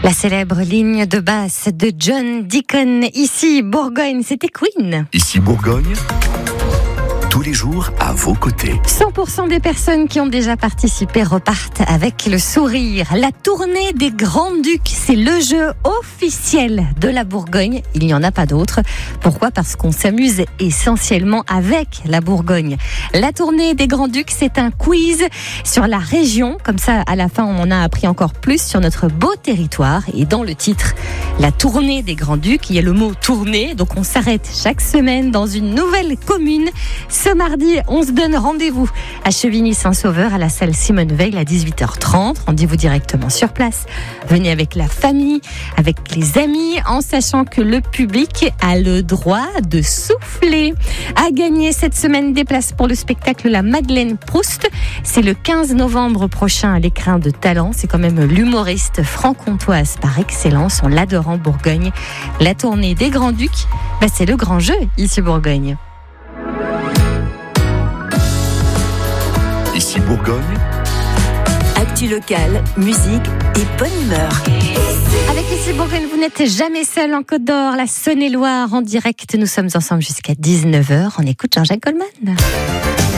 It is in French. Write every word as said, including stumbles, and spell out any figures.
La célèbre ligne de basse de John Deacon. Ici, Bourgogne, c'était Queen. Ici, Bourgogne, tous les jours à vos côtés. cent pour cent des personnes qui ont déjà participé repartent avec le sourire. La tournée des Grands-Ducs, c'est le jeu officiel de la Bourgogne. Il n'y en a pas d'autre. Pourquoi ? Parce qu'on s'amuse essentiellement avec la Bourgogne. La tournée des Grands-Ducs, c'est un quiz sur la région. Comme ça, à la fin, on en a appris encore plus sur notre beau territoire. Et dans le titre, la tournée des Grands-Ducs, il y a le mot tournée. Donc on s'arrête chaque semaine dans une nouvelle commune. Ce mardi, on se donne rendez-vous à Chevigny-Saint-Sauveur, à la salle Simone Veil à dix-huit heures trente. Rendez-vous directement sur place. Venez avec la famille, avec les amis, en sachant que le public a le droit de souffler. À gagner cette semaine des places pour le spectacle La Madeleine Proust. C'est le quinze novembre prochain à l'Écrin de Talent. C'est quand même l'humoriste franc-comtoise par excellence. On l'adore en Bourgogne. La tournée des Grands-Ducs, bah c'est le grand jeu ici Bourgogne. Ici Bourgogne, actu locale, musique et bonne humeur. Avec Ici Bourgogne, vous n'êtes jamais seul en Côte d'Or, la Saône-et-Loire en direct. Nous sommes ensemble jusqu'à dix-neuf heures. On écoute Jean-Jacques Goldman.